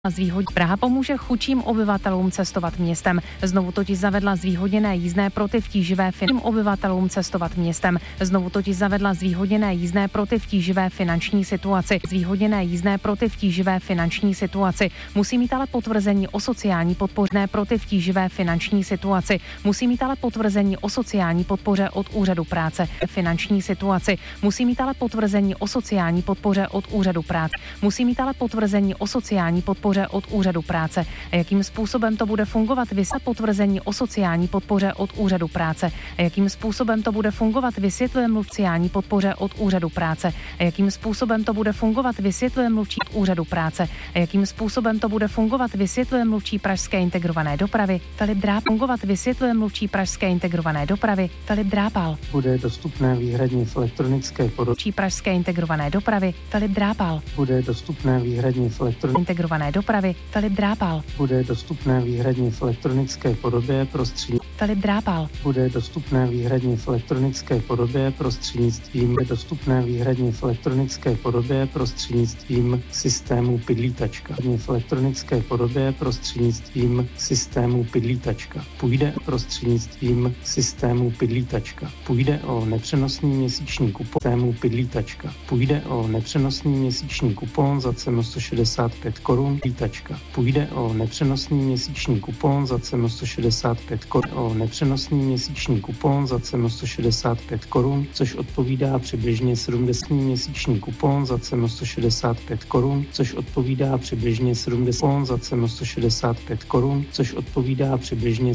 Praha pomůže chudším obyvatelům cestovat městem. Znovu totiž zavedla zvýhodněné jízdné pro ty v tíživé obyvatelům cestovat městem. Znovu totiž zavedla zvýhodněné jízdné pro ty v tíživé finanční situaci. Zvýhodněné jízdné pro ty v tíživé finanční situaci. Musí mít ale potvrzení o sociální podpoře pro ty v tíživé finanční situaci. Musí mít ale potvrzení o sociální podpoře od úřadu práce. Finanční situaci. Musí mít ale potvrzení o sociální podpoře od úřadu práce. Musí mít ale potvrzení o sociální podpoře od úřadu práce. A jakým způsobem to bude fungovat? Vysvětluje potvrzení o sociální podpoře od úřadu práce. A jakým způsobem to bude fungovat? Vysvětluje mluvčí sociální podpoře od úřadu práce. A jakým způsobem to bude fungovat? Vysvětluje mluvčí úřadu práce. A jakým způsobem to bude fungovat? Vysvětluje mluvčí pražské integrované dopravy. Filip Drápal. Fungovat vysvětluje mluvčí pražské integrované dopravy. Filip Drápal. Bude dostupné výhradně v elektronické podobě. Mluvčí pražské integrované dopravy. Filip Drápal. Bude dostupné výhradně v integrované dopravy. Filip Drápal. Bude dostupné výhradně v elektronické podobě prostřednictvím. Filip Drápal. Bude dostupné výhradně v elektronické podobě prostřednictvím. Bude dostupné výhradně v elektronické podobě prostřednictvím systému Pydlítačka. V elektronické podobě prostřednictvím systému Pydlítačka. Půjde prostřednictvím systému Pydlítačka. Půjde o nepřenosný měsíční kupon systému Pydlítačka. Půjde o nepřenosný měsíční kupon za cenu 165 korun. Pydlítačka. Půjde o nepřenosný měsíční kupon za cenu 165 korun. O nepřenosný měsíční kupon za cenu 165 korun, což odpovídá přibližně 70 měsíční kupon za cenu 165 korun, což odpovídá přibližně 70 za cenu 165 korun, což odpovídá přibližně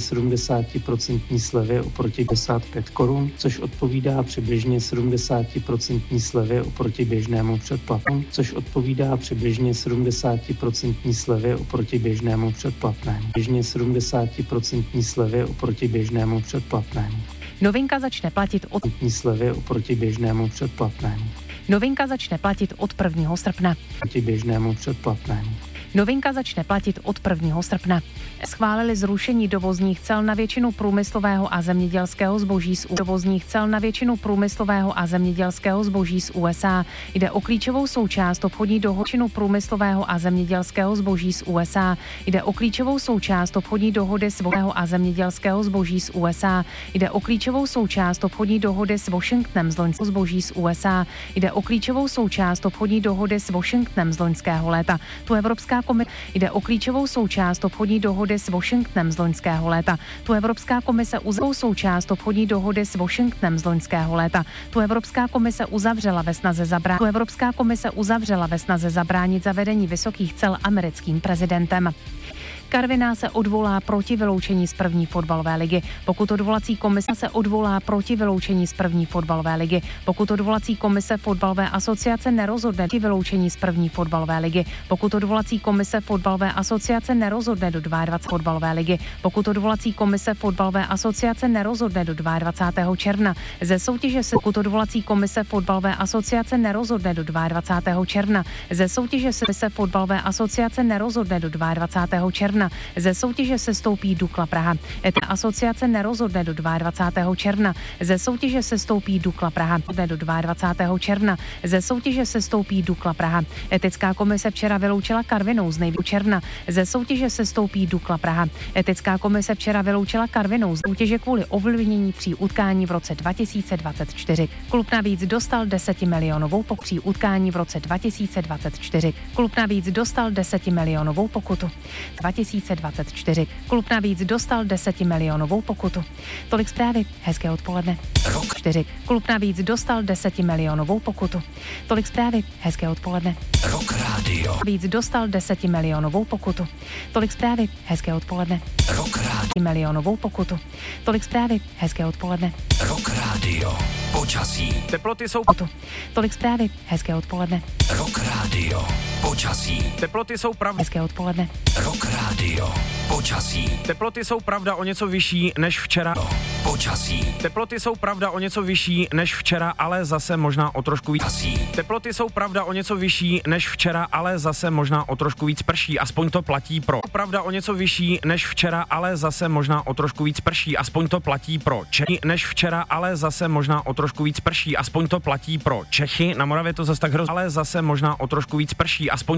70% slevě oproti 55 korun, což odpovídá přibližně 70% slevě oproti běžnému předplatu, což odpovídá přibližně 70% slevě oproti běžnému předplatnému. Běžně 70% slevě oproti běžnému předplatnému. Novinka začne platit od slevě oproti běžnému předplatnému. Novinka začne platit od 1. srpna. Proti běžnému předplatnému. Novinka začne platit od 1. srpna. Schválili zrušení dovozních cel na většinu průmyslového a zemědělského zboží z dovozních cel na většinu průmyslového a zemědělského zboží z USA. Jde o klíčovou součást obchodní dohody průmyslového a zemědělského zboží z USA. Jde o klíčovou součást obchodní dohody s a zemědělského zboží z USA. Jde o klíčovou součást obchodní dohody s Washingtonem z loňského zboží z USA. Jde o klíčovou součást obchodní dohody s Washingtonem z loňského léta. Tu Evropská komise jde o klíčovou součást obchodní dohody s Washingtonem z loňského léta. Tu Evropská komise uzavřela součást obchodní dohody s Washingtonem z loňského léta. Tu Evropská komise uzavřela ve snaze zabránit zavedení vysokých cel americkým prezidentem. Karviná se odvolá proti vyloučení z první fotbalové ligy. Pokud odvolací komise se odvolá proti vyloučení z první fotbalové ligy. Pokud odvolací komise fotbalové asociace nerozhodne proti vyloučení z první fotbalové ligy. Pokud odvolací komise fotbalové asociace nerozhodne do 22. fotbalové ligy. Pokud odvolací komise fotbalové asociace nerozhodne do 22. června. Ze soutěže se pokud odvolací komise fotbalové asociace nerozhodne do 22. června. Ze soutěže se fotbalové asociace nerozhodne do 22. června. Ze soutěže se stoupí Dukla Praha. Asociace nerozhodne do 22. června. Ze soutěže se stoupí Dukla Praha. Do 22. června. Ze soutěže se stoupí Dukla Praha. Etická komise včera vyloučila Karvinou z nejvyššího června. Ze soutěže se stoupí Dukla Praha. Etická komise včera vyloučila Karvinou z soutěže kvůli ovlivnění tří utkání v roce 2024. Klub navíc dostal 10 milionovou při utkání v roce 2024. Klub navíc dostal 10 milionovou pokutu. 2024. Klub navíc dostal 10 milionovou pokutu. Tolik zprávy. Hezké odpoledne. Rok 4. Klub navíc dostal 10 milionovou pokutu. Tolik zprávy. Hezké odpoledne. Rok Radio. Navíc dostal 10 milionovou pokutu. Tolik zprávy. Hezké odpoledne. Rok Radio. Milionovou pokutu. Tolik zprávy. Hezké odpoledne. Rok Radio. Počasí. Teploty jsou Tolik zprávy. Hezké odpoledne. Rok Radio. Počasí. Teploty jsou pravda. Hezké odpoledne. Rok Radio. Počasí. Teploty jsou pravda o něco vyšší než včera. Počasí. Teploty jsou pravda o něco vyšší než včera, ale zase možná o trošku víc. Počasí. Teploty jsou pravda o něco vyšší než včera, ale zase možná o trošku víc prší, aspoň to platí pro. Pravda o něco vyšší než včera, ale zase možná o trošku víc prší, aspoň to platí pro Čechy než včera, ale zase možná o trošku víc prší, aspoň to platí pro Čechy. Na Moravě to zase tak hrozně, ale zase možná o trošku víc prší, aspoň